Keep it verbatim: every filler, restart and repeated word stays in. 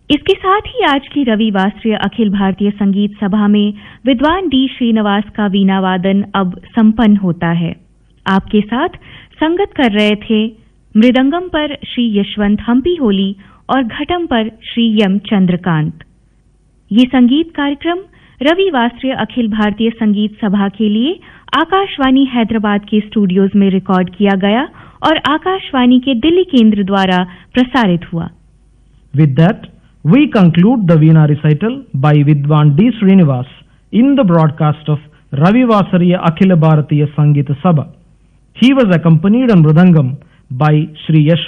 इसके साथ ही आज की रविवासरीय अखिल भारतीय संगीत सभा में विद्वान डी श्रीनिवास का वीणा वादन अब संपन्न होता है। आपके साथ संगत कर रहे थे मृदंगम पर श्री यशवंत हम्पी होली और घटम पर श्री यम चंद्रकांत। ये संगीत कार्यक्रम रविवासरीय अखिल भारतीय संगीत सभा के लिए आकाशवाणी हैदराबाद के स्टूडियोज में रिकॉर्ड किया गया और आकाशवाणी के दिल्ली केंद्र द्वारा प्रसारित हुआ। With that, we conclude the Veena recital by Vidwan D. Srinivas in the broadcast of Ravivasariya Akhila Bharatiya Sangeeta Sabha. He was accompanied on Mridangam by Shri Yash